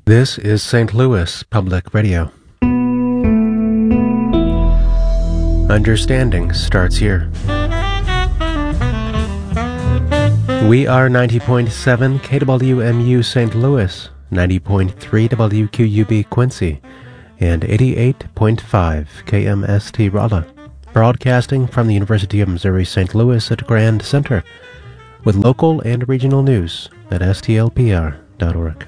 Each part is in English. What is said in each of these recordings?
This is St. Louis Public Radio. Understanding starts here. We are 90.7 KWMU St. Louis, 90.3 WQUB Quincy, and 88.5 KMST Rolla, broadcasting from the University of Missouri St. Louis at Grand Center, with local and regional news at stlpr.org.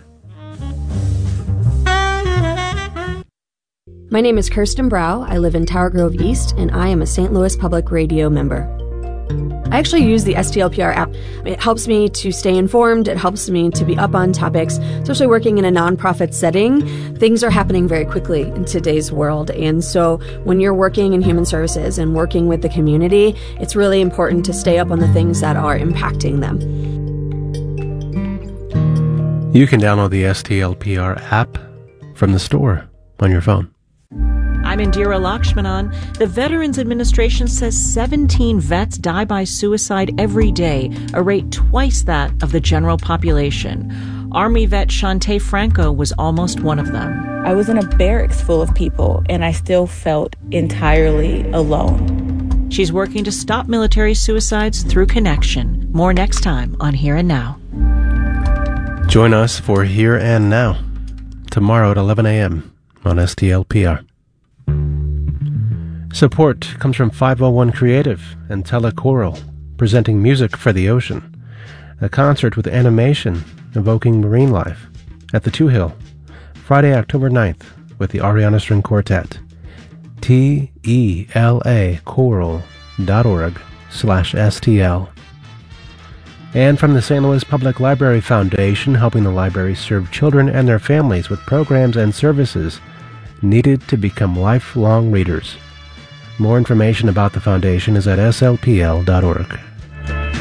My name is Kirsten Brow. I live in Tower Grove East, and I am a St. Louis Public Radio member. I actually use the STLPR app. It helps me to stay informed. It helps me to be up on topics, especially working in a nonprofit setting. Things are happening very quickly in today's world. And so when you're working in human services and working with the community, it's really important to stay up on the things that are impacting them. You can download the STLPR app from the store on your phone. I'm Indira Lakshmanan. The Veterans Administration says 17 vets die by suicide every day, a rate twice that of the general population. Army vet Shantae Franco was almost one of them. I was in a barracks full of people, and I still felt entirely alone. She's working to stop military suicides through connection. More next time on Here and Now. Join us for Here and Now, tomorrow at 11 a.m. on STLPR. Support comes from 501 Creative and Telechoral, presenting Music for the Ocean, a concert with animation evoking marine life at the Two Hill, Friday, October 9th, with the Ariana String Quartet. TELAchoral.org/STL. And from the St. Louis Public Library Foundation, helping the library serve children and their families with programs and services needed to become lifelong readers. More information about the foundation is at slpl.org.